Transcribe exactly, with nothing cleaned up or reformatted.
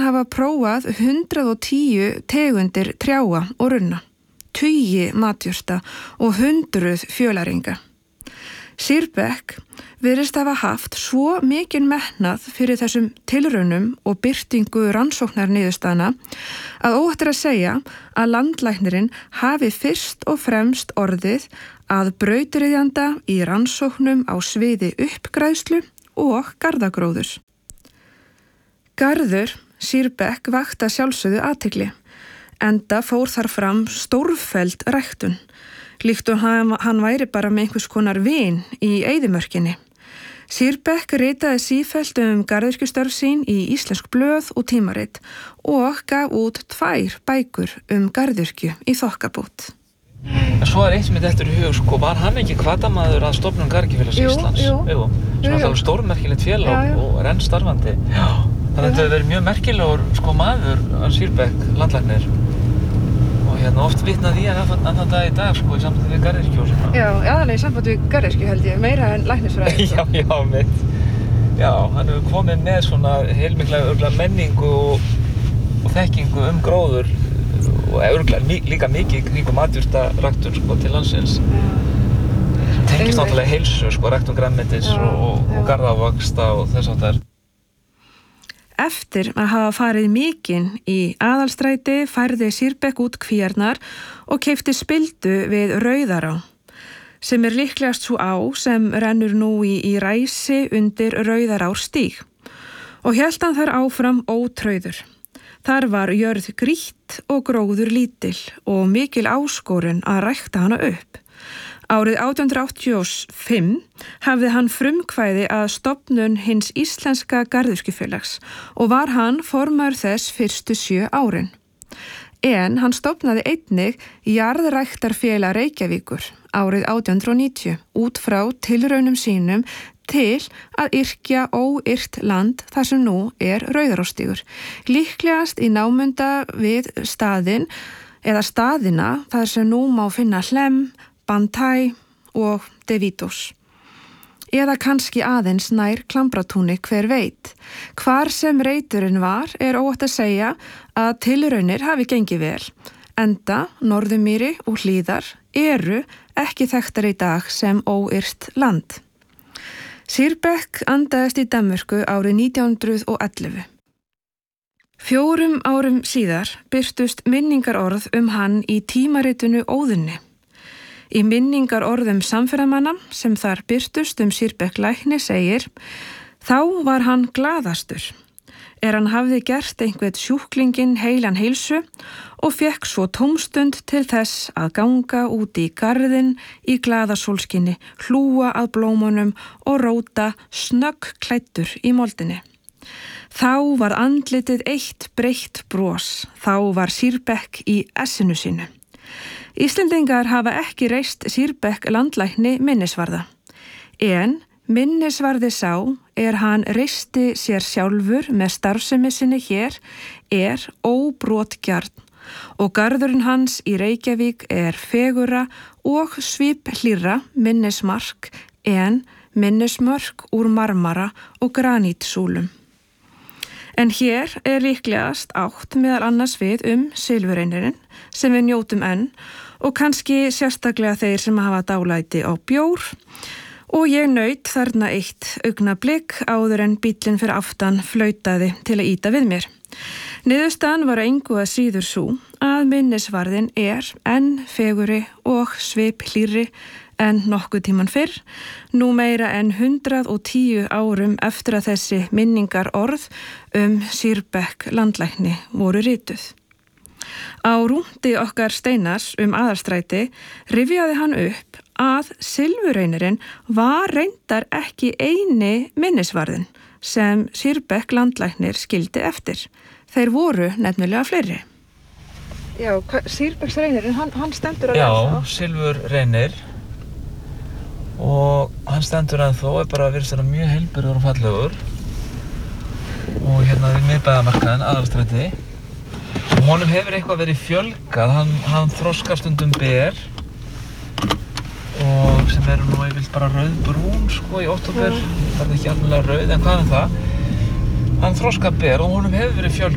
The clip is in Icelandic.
hafa prófað hundrað og tíu tegundir trjáa og runna, tugi matjurta og hundruð fjölæringa. Sýrbeck virðist hafa haft svo mikinn metnað fyrir þessum tilraunum og birtingu rannsóknar niðurstaðna að óhætt er að segja að landlæknirinn hafi fyrst og fremst orðið að brautryðjanda í rannsóknum á sviði uppgræðslu og garðagróðurs. Garður Sýrbeck vakti að sjálfsögðu athygli, enda fór þar fram stórfelld ræktun, líkt og hann, hann væri bara með einhvers konar vin í eyðimörkinni. Sýrbeck ritaði sífellt um garðyrkjustörf sín í íslensk blöð og tímarit og gaf út tvær bækur um garðyrkju í þokkabót. En svo er eitt sem er dettur í hug, sko, var hann ekki hvatamaður að stofnun Garðyrkjufélags Íslands? Jú, jú. Jú, sem er stórmerkilegt félag og er enn starfandi. Já. Þannig að þetta hefur verið mjög merkilegur, sko, maður, hann Sýrbeck, landlæknir. Og hérna oft vitnað í hann annan dag í dag, sko, í sambandi við garðyrkju og svona. Já, aðalega í sambandi við garðyrkju held ég, meira en læknisfræði. já, já, mitt. Já, hann hefur komið með svona heilmikla örgulega menningu og, og þekkingu um gróður og örgulega líka mikið kringum matjurtaræktun, sko, til landsins. Tengist náttúrulega heilsu, sko, ræktun grænmetis og, og, og garðávöxta og þess háttar. Eftir að hafa farið mikinn í Aðalstræti færði Sýrbeck út kvíarnar og keypti spildu við Rauðará, sem er líklegast svo á sem rennur nú í, í ræsi undir Rauðarárstíg. Og hélt hann þar áfram ótrauður. Þar var jörð grýtt og gróður lítil og mikil áskorun að rækta hana upp. Árið átján hundrað áttatíu og fimm hafði hann frumkvæði að stofnun hins íslenska garðyrkjufélags og var hann formaður þess fyrstu sjö árin. En hann stofnaði einnig Jarðræktarfélag Reykjavíkur árið átján hundrað og níutíu út frá tilraunum sínum til að yrkja óyrt land þar sem nú er Rauðarárstígur, líklegast í námunda við staðinn eða staðina þar sem nú má finna Hlemm, Bantæ og Devítos. Eða kannski aðeins nær Klambratúni, hver veit. Hvar sem reiturinn var er óhætt að segja að tilraunir hafi gengið vel, enda Norðurmýri og Hlíðar eru ekki þekktar í dag sem óyrt land. Sýrbeck andaðist í Danmörku árið nítján hundruð og ellefu. Fjórum árum síðar birtust minningarorð um hann í tímaritinu Óðinni. Í minningarorðum samferðamanna sem þar birtust um Sýrbeck lækni segir: Þá var hann glaðastur, er hann hafði gert einhvern sjúklinginn heilan heilsu og fekk svo tómstund til þess að ganga út í garðinn í glaðasólskinni, hlúa að blómunum og róta snögg klæddur í moldinni. Þá var andlitið eitt breitt bros, þá var Sýrbeck í essinu sínu. Íslendingar hafa ekki reist Sýrbeck landlækni minnisvarða, en minnisvarði sá er hann reisti sér sjálfur með starfsemi sinni hér er óbrotgjarn og garðurinn hans í Reykjavík er fegurra og sviplýrra minnismark en minnismörk úr marmara og granítsúlum. En hér er líklegast átt meðal annars við um silfureinirinn sem við njótum enn og kannski sérstaklega þeir sem hafa dálæti á bjór og ég naut þarna eitt augnablik áður en bíllinn fyrir aftan flautaði til að ýta við mér. Niðurstaðan var engu að síður sú að minnisvarðin er enn fegurri og sviplýrri en nokkuð tíman fyrr, nú meira en hundrað og tíu árum eftir að þessi minningar orð um Sýrbeck landlækni voru rituð. Á rúndi okkar Steinars um Aðalstræti rifjaði hann upp að silfureinirinn var reyndar ekki eini minnisvarðin sem Sýrbeck landlæknir skildi eftir. Þeir voru nefnilega fleiri. Já, Sýrbecks reinirinn, hann, hann stendur að Já, silfurreinir. Og hann stendur ennþá, er bara virðist vera mjög heilbrigður og fallegur. Og hérna við miðbæjarmarkaðinn, Aðalstræti. Og honum hefur eitthvað verið fjölgað, hann, hann þroskar stundum ber. Og sem eru nú yfirleitt bara rauðbrún, sko, í október. Það er ekki alveg rauð, en hvað er það? Hann þroskar ber og honum hefur verið fjölgað.